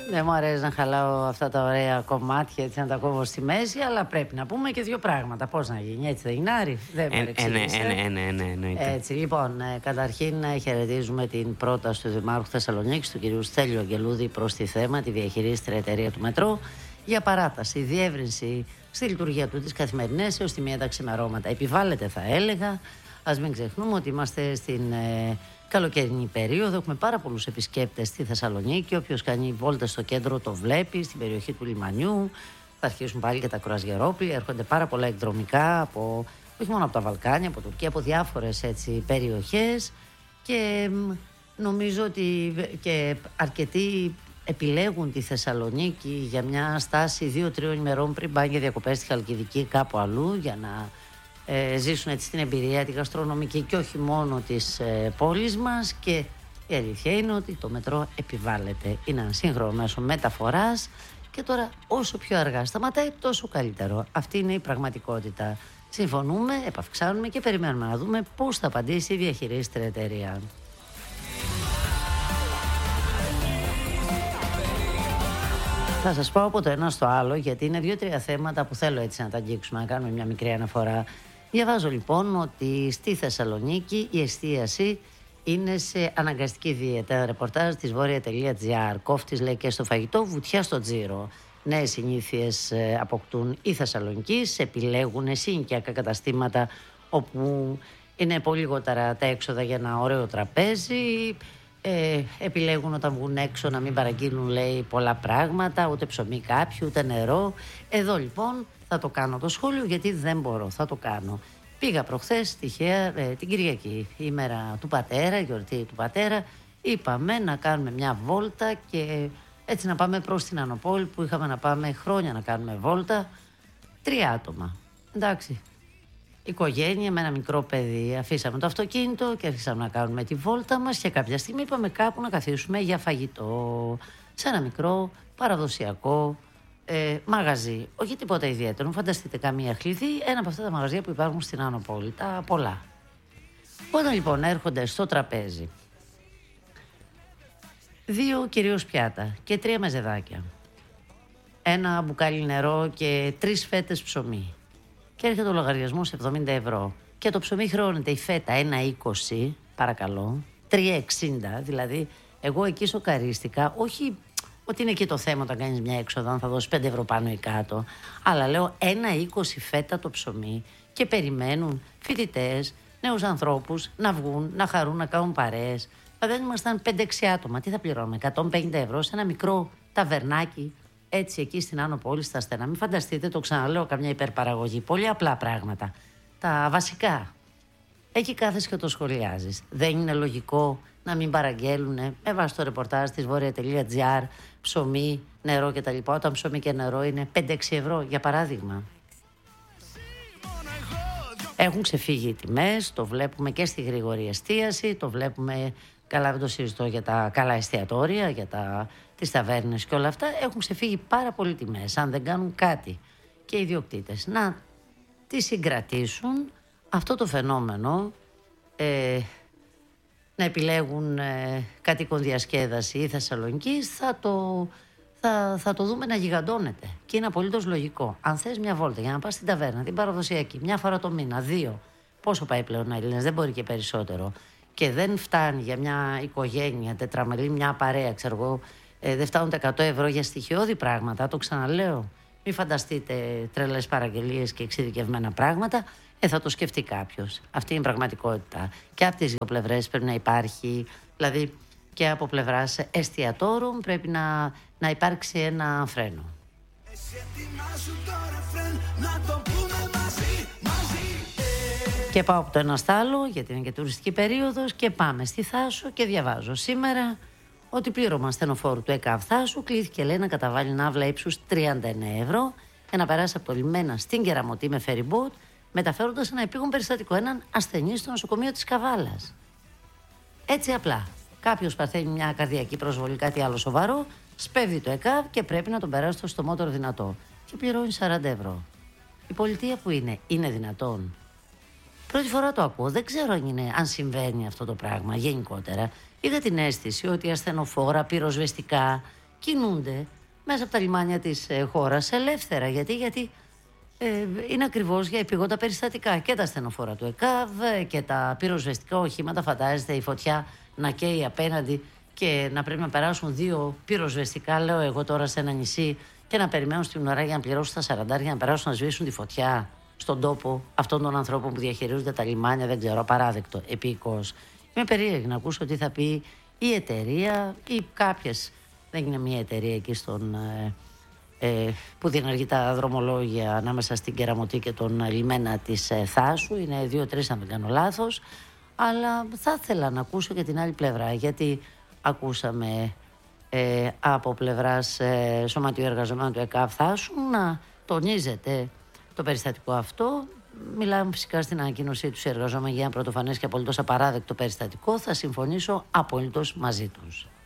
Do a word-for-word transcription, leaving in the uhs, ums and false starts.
Δεν μου αρέσει να χαλάω αυτά τα ωραία κομμάτια, έτσι να τα κόβω στη μέση, αλλά πρέπει να πούμε και δύο πράγματα. Πώς να γίνει, έτσι δεν είναι, Άρη? Δεν με εξήγησε. Ναι, ναι, ναι, ναι. Έτσι, λοιπόν, ε, καταρχήν ε, χαιρετίζουμε την πρόταση του Δημάρχου Θεσσαλονίκης, του κ. Στέλιο Αγγελούδη, προς τη θέμα, τη διαχειρίστρια εταιρεία του Μετρό, για παράταση, διεύρυνση στη λειτουργία του τις καθημερινές έως τη μία τα ξημερώματα. Επιβάλλεται, θα έλεγα. Ας μην ξεχνούμε ότι είμαστε στην ε, καλοκαιρινή περίοδο. Έχουμε πάρα πολλούς επισκέπτες στη Θεσσαλονίκη. Όποιος κάνει βόλτες στο κέντρο το βλέπει, στην περιοχή του λιμανιού. Θα αρχίσουν πάλι και τα κρουαζιερόπλοια. Έρχονται πάρα πολλά εκδρομικά, από, όχι μόνο από τα Βαλκάνια, από Τουρκία, από διάφορες έτσι, περιοχές. Και νομίζω ότι και αρκετοί επιλέγουν τη Θεσσαλονίκη για μια στάση δύο-τριών ημερών πριν πάνε για διακοπές στη Χαλκιδική κάπου αλλού, για να ε, ζήσουν έτσι την εμπειρία τη γαστρονομική και όχι μόνο της ε, πόλης μας. Και η αλήθεια είναι ότι το μετρό επιβάλλεται. Είναι ένα σύγχρονο μέσο μεταφοράς και τώρα όσο πιο αργά σταματάει τόσο καλύτερο. Αυτή είναι η πραγματικότητα. Συμφωνούμε, επαυξάνουμε και περιμένουμε να δούμε πώς θα απαντήσει η διαχειρίστρια εταιρεία. Θα σας πάω από το ένα στο άλλο, γιατί είναι δύο-τρία θέματα που θέλω έτσι να τα αγγίξουμε, να κάνουμε μια μικρή αναφορά. Διαβάζω λοιπόν ότι στη Θεσσαλονίκη η εστίαση είναι σε αναγκαστική δίαιτα. Ρεπορτάζ της βόρεια.gr. Κόφτης λέει και στο φαγητό, βουτιά στο τζίρο. Νέες συνήθειες αποκτούν οι Θεσσαλονικείς, επιλέγουν συνοικιακά καταστήματα όπου είναι πολύ λιγότερα τα έξοδα για ένα ωραίο τραπέζι. Ε, επιλέγουν όταν βγουν έξω να μην παραγγείλουν, λέει, πολλά πράγματα, ούτε ψωμί κάποιου, ούτε νερό. Εδώ λοιπόν θα το κάνω το σχόλιο, γιατί δεν μπορώ, θα το κάνω. Πήγα προχθές τυχαία ε, την Κυριακή, ημέρα του πατέρα, γιορτή του πατέρα. Είπαμε να κάνουμε μια βόλτα και έτσι να πάμε προς την Ανοπόλη, που είχαμε να πάμε χρόνια να κάνουμε βόλτα. Τρία άτομα, εντάξει. Οικογένεια με ένα μικρό παιδί. Αφήσαμε το αυτοκίνητο και αρχίσαμε να κάνουμε τη βόλτα μας και κάποια στιγμή είπαμε κάπου να καθίσουμε για φαγητό σε ένα μικρό παραδοσιακό ε, μαγαζί. Όχι τίποτα ιδιαίτερο, φανταστείτε καμία χλειδί, ένα από αυτά τα μαγαζιά που υπάρχουν στην Άνω Πόλη, τα πολλά. Όταν λοιπόν έρχονται στο τραπέζι δύο κυρίως πιάτα και τρία μεζεδάκια, ένα μπουκάλι νερό και τρεις φέτες ψωμί, και έρχεται ο λογαριασμός εβδομήντα ευρώ. Και το ψωμί χρεώνεται η φέτα ένα είκοσι, παρακαλώ, τρία εξήντα. Δηλαδή, εγώ εκεί σοκαρίστηκα. Όχι ότι είναι και το θέμα όταν κάνεις μια έξοδο, αν θα δώσεις πέντε ευρώ πάνω ή κάτω. Αλλά λέω ένα είκοσι φέτα το ψωμί και περιμένουν φοιτητές, νέους ανθρώπους να βγουν, να χαρούν, να κάνουν παρέες. Δεν ήμασταν πέντε έξι άτομα. Τι θα πληρώνουμε, εκατόν πενήντα ευρώ σε ένα μικρό ταβερνάκι. Έτσι εκεί στην Άνω Πόλη στα στενά. Μην φανταστείτε, το ξαναλέω, καμιά υπερπαραγωγή. Πολύ απλά πράγματα. Τα βασικά. Εκεί κάθεσαι και το σχολιάζεις. Δεν είναι λογικό να μην παραγγέλνουν με βάση το ρεπορτάζ της βόρεια.gr ψωμί, νερό κτλ. Όταν ψωμί και νερό είναι πέντε έξι ευρώ, για παράδειγμα. Έχουν ξεφύγει οι τιμές, το βλέπουμε και στη γρήγορη εστίαση, το βλέπουμε, καλά δεν το συζητώ για τα καλά εστιατόρια, για τα, τις ταβέρνες και όλα αυτά. Έχουν ξεφύγει πάρα πολύ τιμές, αν δεν κάνουν κάτι και οι ιδιοκτήτες να τις συγκρατήσουν αυτό το φαινόμενο, ε, να επιλέγουν ε, κατοίκον διασκέδαση ή Θεσσαλονικής, θα το, θα, θα το δούμε να γιγαντώνεται. Και είναι απολύτως λογικό. Αν θες μια βόλτα για να πας στην ταβέρνα, την παραδοσιακή, μια φορά το μήνα, δύο, πόσο πάει πλέον ο Έλληνας, δεν μπορεί και περισσότερο, και δεν φτάνει για μια οικογένεια τετραμελή, μια παρέα, ξέρω εγώ, ε, δεν φτάνουν τα εκατό ευρώ για στοιχειώδη πράγματα, το ξαναλέω. Μην φανταστείτε τρελές παραγγελίες και εξειδικευμένα πράγματα. Ε, θα το σκεφτεί κάποιος. Αυτή είναι η πραγματικότητα. Και από τις δύο πλευρές πρέπει να υπάρχει, δηλαδή και από πλευράς εστιατόρων πρέπει να, να υπάρξει ένα φρένο. Και πάω από το ένα στο άλλο, γιατί είναι και τουριστική περίοδος, και πάμε στη Θάσο και διαβάζω σήμερα ότι πλήρωμα στενοφόρου του ΕΚΑΒ Θάσου κλήθηκε, λέει, να καταβάλει ναύλα ύψους τριάντα εννέα ευρώ για να περάσει από το λιμένα στην Κεραμωτή με φεριμπότ, μεταφέροντας ένα επίγον περιστατικό, έναν ασθενή στο νοσοκομείο της Καβάλας. Έτσι απλά. Κάποιος παθαίνει μια καρδιακή προσβολή, κάτι άλλο σοβαρό, σπέβδει το ΕΚΑΒ και πρέπει να τον περάσει στο στομότερο δυνατό. Και πληρώνει σαράντα ευρώ. Η πολιτεία που είναι, είναι δυνατόν? Πρώτη φορά το ακούω. Δεν ξέρω αν, είναι, αν συμβαίνει αυτό το πράγμα γενικότερα. Είχα την αίσθηση ότι ασθενοφόρα, πυροσβεστικά κινούνται μέσα από τα λιμάνια της ε, χώρας ελεύθερα. Γιατί, γιατί ε, είναι ακριβώς για επείγοντα περιστατικά. Και τα στενοφόρα του ΕΚΑΒ και τα πυροσβεστικά οχήματα. Φαντάζεστε η φωτιά να καίει απέναντι και να πρέπει να περάσουν δύο πυροσβεστικά, λέω εγώ τώρα, σε ένα νησί και να περιμένουν στην ουρά για να πληρώσουν τα σαραντάρια για να περάσουν να σβήσουν τη φωτιά στον τόπο αυτών των ανθρώπων που διαχειρίζονται τα λιμάνια. Δεν ξέρω, απαράδεκτο, επίκως. Είμαι περίεργη να ακούσω τι θα πει η εταιρεία ή κάποιες. Δεν είναι μια εταιρεία εκεί στον, ε, ε, που διενεργεί τα δρομολόγια ανάμεσα στην Κεραμωτή και τον λιμένα της ε, Θάσου. Είναι δύο-τρεις, αν δεν κάνω λάθος. Αλλά θα ήθελα να ακούσω και την άλλη πλευρά, γιατί ακούσαμε ε, από πλευράς ε, Σωματείου Εργαζομένων του ΕΚΑΒ Θάσου να τονίζεται το περιστατικό αυτό. Μιλάμε φυσικά στην ανακοίνωσή τους οι εργαζόμενοι για ένα πρωτοφανές και απολύτως απαράδεκτο περιστατικό. Θα συμφωνήσω απολύτως μαζί τους.